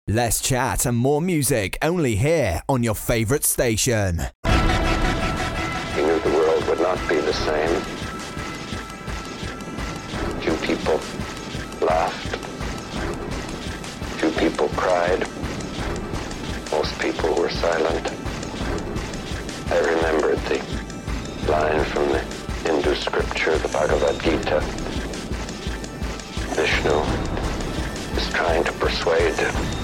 Less chat and more music only here on your favourite station. He knew the world would not be the same. Few people laughed. Few people cried. Most people were silent. I remembered the line from the Hindu scripture, the Bhagavad Gita. Vishnu is trying to persuade